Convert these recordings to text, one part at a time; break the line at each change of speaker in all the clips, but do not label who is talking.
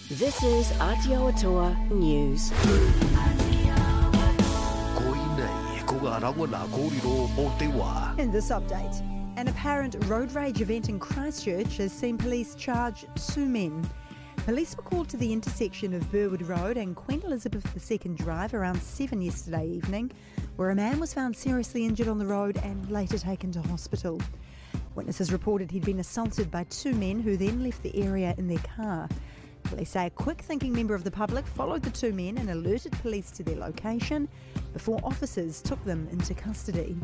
This is Aotearoa News.
In this update, an apparent road rage event in Christchurch has seen police charge 2 men. Police were called to the intersection of Burwood Road and Queen Elizabeth II Drive around 7 yesterday evening, where a man was found seriously injured on the road and later taken to hospital. Witnesses reported he'd been assaulted by 2 men who then left the area in their car. Police say a quick-thinking member of the public followed the 2 men and alerted police to their location before officers took them into custody.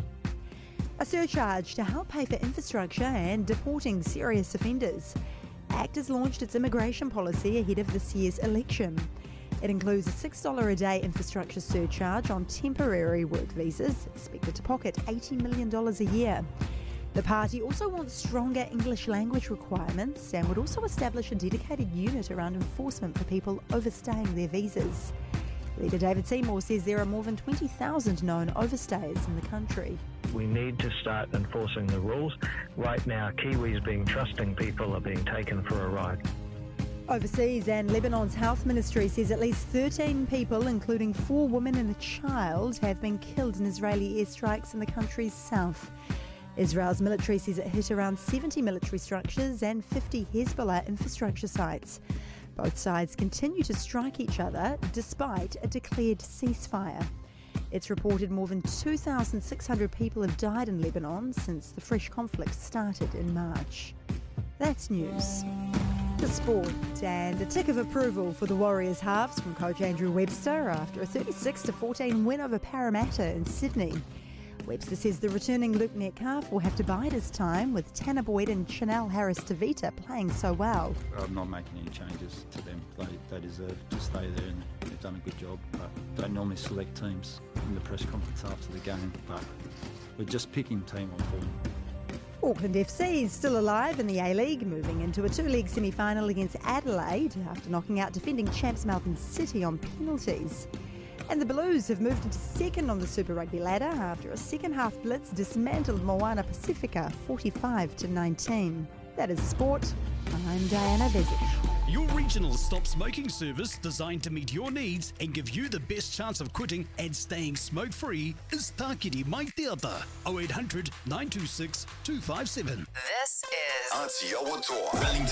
A surcharge to help pay for infrastructure and deporting serious offenders. ACT has launched its immigration policy ahead of this year's election. It includes a $6 a day infrastructure surcharge on temporary work visas, expected to pocket $80 million a year. The party also wants stronger English language requirements and would also establish a dedicated unit around enforcement for people overstaying their visas. Leader David Seymour says there are more than 20,000 known overstayers in the country.
We need to start enforcing the rules. Right now, Kiwis being trusting people are being taken for a ride.
Overseas, and Lebanon's health ministry says at least 13 people, including 4 women and a child, have been killed in Israeli airstrikes in the country's south. Israel's military says it hit around 70 military structures and 50 Hezbollah infrastructure sites. Both sides continue to strike each other despite a declared ceasefire. It's reported more than 2,600 people have died in Lebanon since the fresh conflict started in March. That's news. The sport, and a tick of approval for the Warriors halves from coach Andrew Webster after a 36-14 win over Parramatta in Sydney. Webster says the returning Luke Metcalf will have to bide his time with Tanner Boyd and Chanel Harris-Tavita playing so well.
I'm not making any changes to them. They deserve to stay there and they've done a good job. But don't normally select teams in the press conference after the game, but we're just picking team on form.
Auckland FC is still alive in the A-League, moving into a 2-leg semi-final against Adelaide after knocking out defending champs Melbourne City on penalties. And the Blues have moved into second on the Super Rugby ladder after a second-half blitz dismantled Moana Pacifica 45-19. That is sport. I'm Diana Vezic.
Your regional stop smoking service designed to meet your needs and give you the best chance of quitting and staying smoke-free is Tākiri Mai Te Ata, 0800 926 257.
This is
Aotearoa.